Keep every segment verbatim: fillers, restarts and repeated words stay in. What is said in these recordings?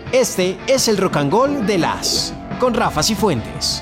Este es el Rock and Roll de las con Rafa Cifuentes.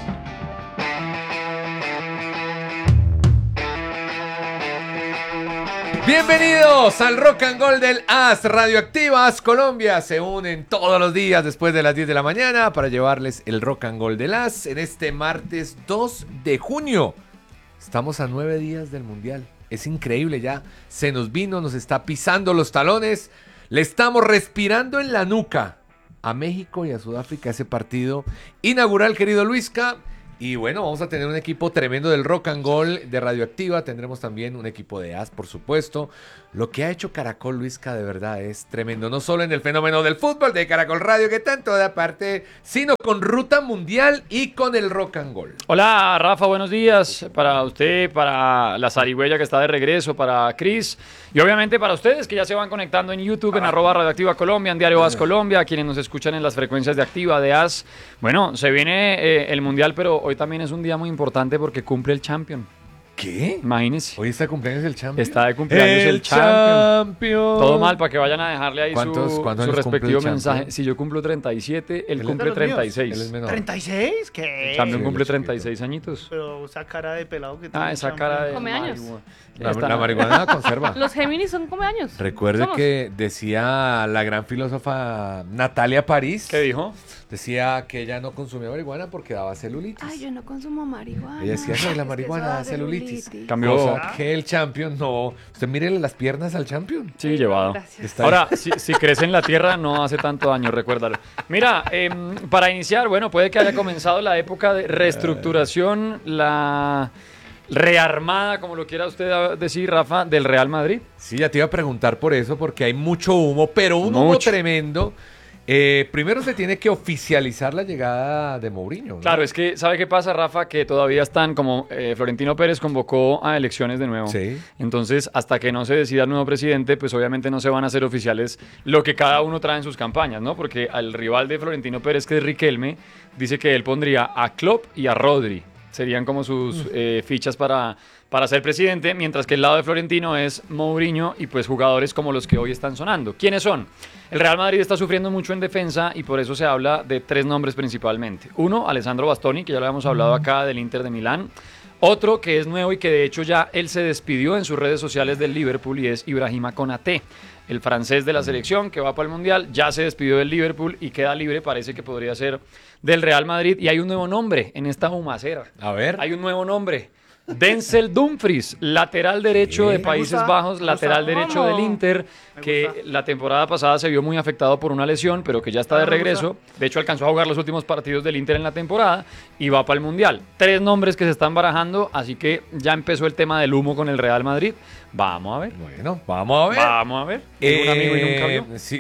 Bienvenidos al Rock and Roll del A S. Radioactivas Colombia se unen todos los días después de las diez de la mañana para llevarles el Rock and Roll del A S en este martes dos de junio. Estamos a nueve días del Mundial. Es increíble, ya se nos vino, nos está pisando los talones. Le estamos respirando en la nuca a México y a Sudáfrica ese partido inaugural, querido Luisca. Y bueno, vamos a tener un equipo tremendo del Rock and Roll de Radioactiva. Tendremos también un equipo de A S, por supuesto. Lo que ha hecho Caracol, Luisca, de verdad es tremendo. No solo en el fenómeno del fútbol de Caracol Radio, que tanto da parte, sino con Ruta Mundial y con el Rock and Roll. Hola, Rafa, buenos días. Para usted, para la zarigüeya que está de regreso, para Cris. Y obviamente para ustedes que ya se van conectando en YouTube, en ah. arroba Radioactiva Colombia, en Diario A S Colombia, quienes nos escuchan en las frecuencias de Activa, de A S. Bueno, se viene eh, el Mundial, pero hoy también es un día muy importante porque cumple el Champion. ¿Qué? Imagínese. Hoy está de cumpleaños el Champion. Está de cumpleaños el, el Champion. Champion. Todo mal para que vayan a dejarle ahí su, su respectivo mensaje. Si yo cumplo treinta y siete, él, él cumple treinta y seis. Él es menor. ¿treinta y seis? ¿Qué? El Champion sí, cumple treinta y seis añitos. Pero esa cara de pelado que tiene. Ah, esa cara de... Come años. La, la marihuana la conserva. Los Géminis son come años. Recuerde Somos. que decía la gran filósofa Natalia París. ¿Qué dijo? Decía que ella no consumía marihuana porque daba celulitis. Ay, yo no consumo marihuana. Ella decía que la marihuana da celulitis. celulitis. Cambió. O sea, que el Champion no... Usted mírele las piernas al Champion. Sí, llevado. Ahora, si, si crece en la tierra no hace tanto daño, recuérdalo. Mira, eh, para iniciar, bueno, puede que haya comenzado la época de reestructuración, la... rearmada, como lo quiera usted decir, Rafa, del Real Madrid. Sí, ya te iba a preguntar por eso, porque hay mucho humo, pero un humo mucho. tremendo. Eh, primero se tiene que oficializar la llegada de Mourinho, ¿no? Claro, es que, ¿sabe qué pasa, Rafa? Que todavía están, como eh, Florentino Pérez convocó a elecciones de nuevo. Sí. Entonces, hasta que no se decida el nuevo presidente, pues obviamente no se van a hacer oficiales lo que cada uno trae en sus campañas, ¿no? Porque al rival de Florentino Pérez, que es Riquelme, dice que él pondría a Klopp y a Rodri. Serían como sus eh, fichas para, para ser presidente, mientras que el lado de Florentino es Mourinho y pues jugadores como los que hoy están sonando. ¿Quiénes son? El Real Madrid está sufriendo mucho en defensa y por eso se habla de tres nombres principalmente. Uno, Alessandro Bastoni, que ya lo habíamos hablado acá, del Inter de Milán. Otro que es nuevo y que de hecho ya él se despidió en sus redes sociales del Liverpool y es Ibrahima Konaté, el francés de la selección que va para el Mundial, ya se despidió del Liverpool y queda libre, parece que podría ser del Real Madrid. Y hay un nuevo nombre en esta humacera. A ver. Hay un nuevo nombre. Denzel Dumfries, lateral derecho de Países gusta, Bajos, lateral gusta. derecho ¿Cómo? del Inter, que la temporada pasada se vio muy afectado por una lesión, pero que ya está de regreso. De hecho, alcanzó a jugar los últimos partidos del Inter en la temporada y va para el Mundial. Tres nombres que se están barajando, así que ya empezó el tema del humo con el Real Madrid. Vamos a ver. Bueno, vamos a ver. Vamos a ver. Eh, un amigo y nunca vio. Sí.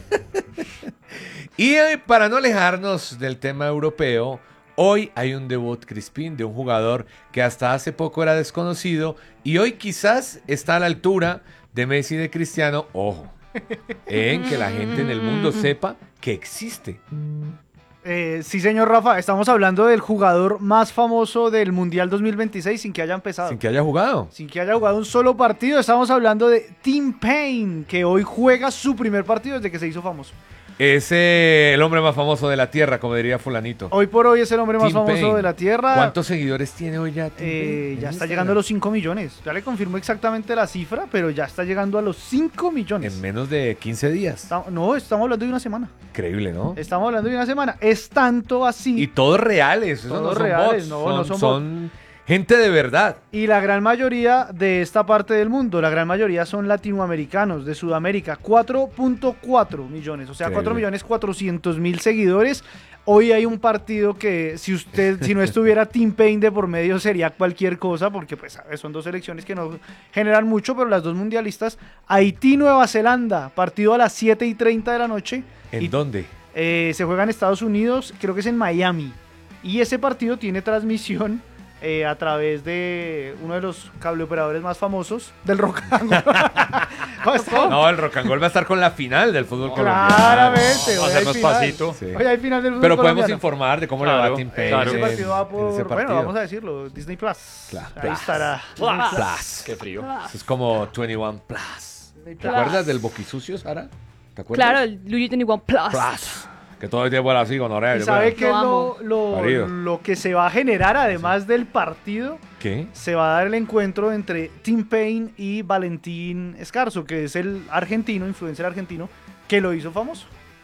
Y eh, para no alejarnos del tema europeo, hoy hay un debut, Crispín, de un jugador que hasta hace poco era desconocido y hoy quizás está a la altura de Messi y de Cristiano. Ojo, en que la gente en el mundo sepa que existe. Eh, sí, señor Rafa, estamos hablando del jugador más famoso del Mundial dos mil veintiséis sin que haya empezado. Sin que haya jugado. Sin que haya jugado un solo partido. Estamos hablando de Tim Payne, que hoy juega su primer partido desde que se hizo famoso. Es eh, el hombre más famoso de la tierra, como diría fulanito. Hoy por hoy es el hombre más Tim famoso Payne. de la tierra. ¿Cuántos seguidores tiene hoy ya Tim eh, Payne? Ya está llegando a los cinco millones. Ya le confirmo exactamente la cifra, pero ya está llegando a los cinco millones. En menos de quince días. Está, no, estamos hablando de una semana. Increíble, ¿no? Estamos hablando de una semana. Es tanto así. Y todos reales. Eso todos no son reales, bots, no, son, no son, son gente de verdad. Y la gran mayoría de esta parte del mundo, la gran mayoría son latinoamericanos, de Sudamérica, cuatro punto cuatro millones, o sea, cuatro millones cuatrocientos mil seguidores. Hoy hay un partido que si usted, si no estuviera Tim Payne de por medio sería cualquier cosa, porque pues son dos selecciones que no generan mucho, pero las dos mundialistas. Haití, Nueva Zelanda, partido a las siete y treinta de la noche. ¿En y, dónde? Eh, se juega en Estados Unidos, creo que es en Miami. Y ese partido tiene transmisión Eh, a través de uno de los cableoperadores más famosos del rock and roll. No, el rock and roll va a estar con la final del fútbol colombiano. Claramente, no, hoy hay final. Pasito. Sí. Hoy hay final del fútbol Pero colombiano. podemos informar de cómo claro, le va a Tim Payne. Claro. Ese partido va por, ese partido. bueno, vamos a decirlo, Disney Plus. Claro. Ahí Plus. estará. Plus. Plus. Plus. Qué frío. Plus. Es como veintiuno Plus. ¿Te Plus. acuerdas del boquisucio, Sara? ¿Te acuerdas? Claro, el Luigi veintiuno Plus. Plus. Que todo el tiempo era así, con ¿Y horario. sabe qué es Lo lo, lo, Marido. lo que se va a generar además del partido? ¿Qué? Se va a dar el encuentro entre Tim Payne y Valentín Escarzo, que es el argentino, influencer argentino, que lo hizo famoso.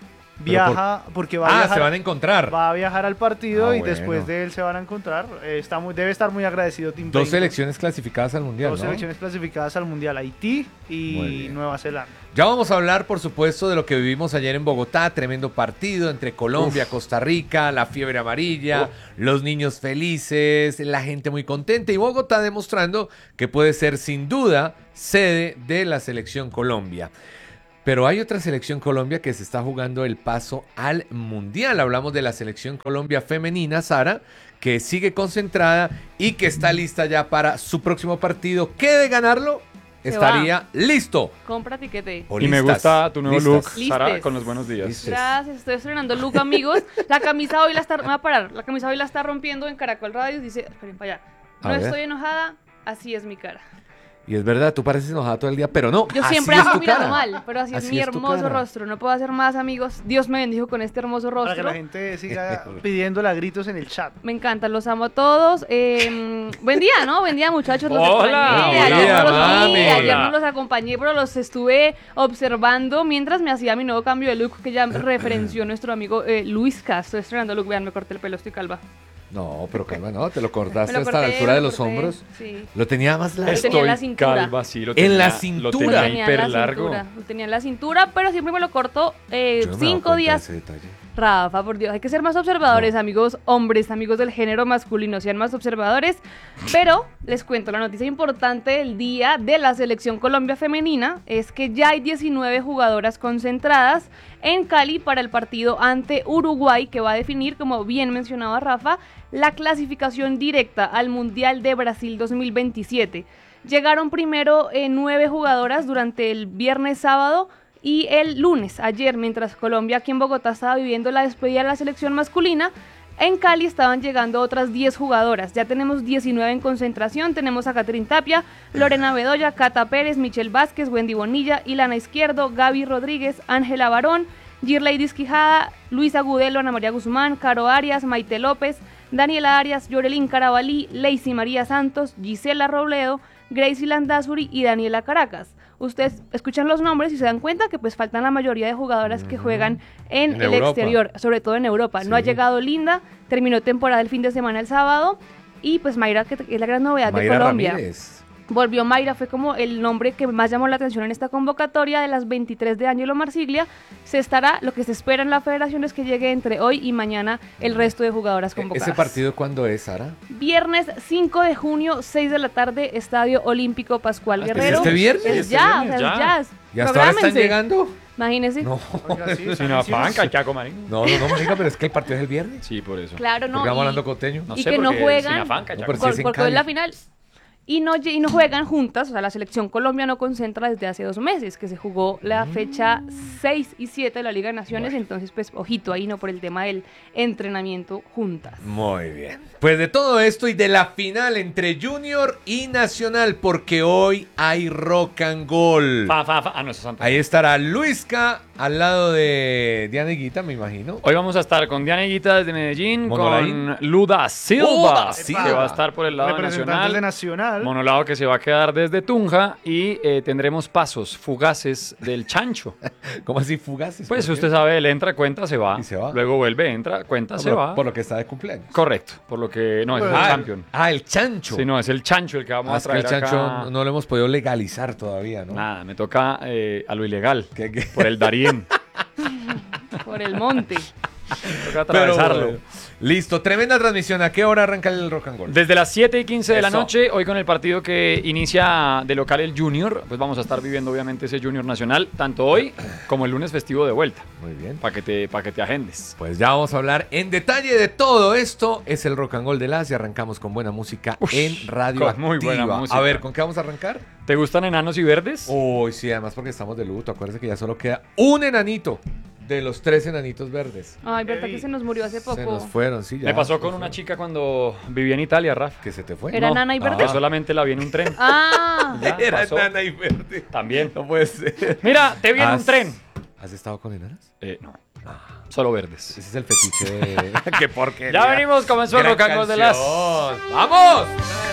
Viaja, porque va a Ah, viajar, se van a encontrar. va a viajar al partido Ah, y bueno. después de él se van a encontrar. Eh, está muy, debe estar muy agradecido Tim Dos Payne. selecciones clasificadas al Mundial, Dos ¿no? selecciones clasificadas al Mundial, Haití Muy y bien. Nueva Zelanda. Ya vamos a hablar, por supuesto, de lo que vivimos ayer en Bogotá. Tremendo partido entre Colombia, Uf. Costa Rica, la fiebre amarilla, Uf. los niños felices, la gente muy contenta. Y Bogotá demostrando que puede ser, sin duda, sede de la selección Colombia. Pero hay otra selección Colombia que se está jugando el paso al Mundial. Hablamos de la selección Colombia femenina, Sara, que sigue concentrada y que está lista ya para su próximo partido. ¿Qué de ganarlo? Se Estaría listo. Compra tiquete. O Y me listas. gusta tu nuevo Listas. look, Sara, Listes. con los buenos días. Listes. Gracias, estoy estrenando look, amigos. La camisa hoy la está... Me voy a parar. La camisa hoy la está rompiendo en Caracol Radio. Dice, esperen para allá. A No ver. estoy enojada, así es mi cara. Y es verdad, tú pareces enojada todo el día, pero no. Yo así siempre es ando tu mirando cara. mal, pero así, Así es mi es tu hermoso cara. rostro. No puedo hacer más, amigos. Dios me bendijo con este hermoso Para que rostro. la gente siga pidiéndole a gritos en el chat. Me encantan, los amo a todos. Eh, buen día, ¿no? Buen día, muchachos. Los Hola, extrañé. buen Ayer día, no los mami. vi, ayer Hola. no los acompañé, pero los estuve observando mientras me hacía mi nuevo cambio de look que ya referenció nuestro amigo eh, Luis Castro. Estoy estrenando look, vean, me corté el pelo, estoy calva. No, pero calma, no, te lo cortaste Me lo hasta la corté, altura me de lo los corté, hombros. Sí. Lo tenía más largo. Lo tenía en la Estoy cintura. calva, sí, lo En tenía, la Lo cintura. tenía Tenía en hiper la largo. cintura, lo tenía en la cintura, pero siempre me lo corto eh, Yo no me he dado cinco cuenta de días. ese detalle. Rafa, por Dios, hay que ser más observadores, No. amigos hombres, amigos del género masculino, sean más observadores. Pero les cuento, la noticia importante del día de la selección Colombia femenina es que ya hay diecinueve jugadoras concentradas en Cali para el partido ante Uruguay, que va a definir, como bien mencionaba Rafa, la clasificación directa al Mundial de Brasil dos mil veintisiete. Llegaron primero eh, nueve jugadoras durante el viernes, sábado y el lunes, ayer, mientras Colombia aquí en Bogotá estaba viviendo la despedida de la selección masculina. En Cali estaban llegando otras diez jugadoras. Ya tenemos diecinueve en concentración. Tenemos a Catherine Tapia, Lorena Bedoya, Cata Pérez, Michelle Vázquez, Wendy Bonilla, Ilana Izquierdo, Gaby Rodríguez, Ángela Barón, Girlady Quijada, Luisa Gudelo, Ana María Guzmán, Caro Arias, Maite López, Daniela Arias, Yorelín Carabalí, Lacey María Santos, Gisela Robledo, Gracie Landazuri y Daniela Caracas. Ustedes escuchan los nombres y se dan cuenta que pues faltan la mayoría de jugadoras que juegan en, En el Europa. exterior, sobre todo en Europa. No ha Sí. llegado Linda, terminó temporada el fin de semana el sábado y pues Mayra, que es la gran novedad Mayra de Colombia. Ramírez. Volvió Mayra, fue como el nombre que más llamó la atención en esta convocatoria de las veintitrés de Ángelo Marsiglia. Se estará, lo que se espera en la federación es que llegue entre hoy y mañana el resto de jugadoras convocadas. ¿Ese partido cuándo es, Sara? Viernes cinco de junio, seis de la tarde, Estadio Olímpico Pascual ¿Ah, Guerrero. ¿es este viernes? Es ¿Este ya, viernes? o sea, es Ya. ya. ¿Y hasta ahora están Prográmense. llegando? Imagínense. No, Oiga, sí, Sin afán, cachaco, marico. no, no, no, marica, pero es que el partido es el viernes. Sí, por eso. Claro, no. Porque vamos y- hablando coteño. No y sé, que no porque juegan sin afán, cachaco. No, pero sí por- es en porque hoy es la Cali. final. Y no, lle- y no juegan juntas, o sea, la selección Colombia no concentra desde hace dos meses, que se jugó la fecha seis y siete de la Liga de Naciones, entonces pues ojito ahí, no por el tema del entrenamiento juntas. Muy bien. Pues de todo esto y de la final entre Junior y Nacional, porque hoy hay rock and roll. Fa, fa, fa. Ah, no, eso es Santos. Ahí estará Luisca al lado de Diana Higuita, me imagino. Hoy vamos a estar con Diana Higuita desde Medellín, Monolaín. con Luda Silva, Luda Silva. que va a estar por el lado Representantes nacional. de Nacional. Monolado que se va a quedar desde Tunja y eh, tendremos pasos fugaces del chancho. ¿Cómo así fugaces? Pues ¿Por qué? usted sabe, él entra, cuenta, se va. Y se va. Luego vuelve, entra, cuenta, No, se por, va. por lo que está de cumpleaños. Correcto, por lo que... No, es el ah, champion. Ah, el chancho. Sí, no, es el chancho el que vamos Ah, a es que el traer chancho acá. no, no lo hemos podido legalizar todavía, ¿no? Nada, me toca eh, a lo ilegal, ¿Qué- qué? por el Darién. Por el monte. Toca Pero atravesarlo. bueno. Listo, tremenda transmisión. ¿A qué hora arranca el rock and roll? Desde las siete y quince de la Eso. noche, hoy con el partido que inicia de local el Junior, pues vamos a estar viviendo obviamente ese Junior Nacional, tanto hoy como el lunes festivo de vuelta, Muy bien. para que, te, pa' que te agendes. Pues ya vamos a hablar en detalle de todo esto. Es el rock and roll de las y arrancamos con buena música Ush, en Radio con muy buena Activa. música. A ver, ¿con qué vamos a arrancar? ¿Te gustan enanos y verdes? Uy, sí, además porque estamos de luto. Acuérdense que ya solo queda un enanito de los tres enanitos verdes. Ay, verdad que se nos murió hace poco. Se nos fueron, sí, ya. Me pasó se con nos una fueron. chica cuando vivía en Italia, Rafa. ¿Que se te fue? Era No, nana y ah. verde. Que solamente la vi en un tren. Ah, Ya, Era pasó. enana y verde. También. No puede ser. Mira, te vi en Ah, un tren. ¿Has estado con enanas? Eh, no. Solo verdes. Ese es el fetiche de... ¡Qué porquería! Ya venimos, comenzó el Gran Rock and Roll de las... canción. ¡Vamos!